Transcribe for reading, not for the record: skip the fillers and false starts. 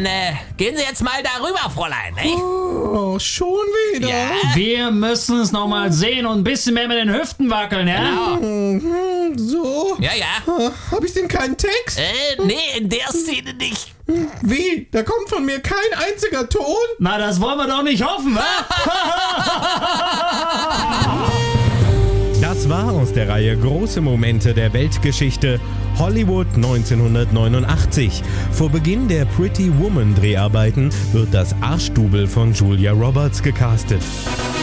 Dann gehen Sie jetzt mal darüber, Fräulein. Ne? Oh, schon wieder? Ja. Wir müssen es nochmal sehen und ein bisschen mehr mit den Hüften wackeln, ja? Genau. So? Ja. Hab ich denn keinen Text? Nee, in der Szene nicht. Wie? Da kommt von mir kein einziger Ton? Na, das wollen wir doch nicht hoffen, wa? Das war aus der Reihe Große Momente der Weltgeschichte Hollywood 1989. Vor Beginn der Pretty Woman Dreharbeiten wird das Arschdouble von Julia Roberts gecastet.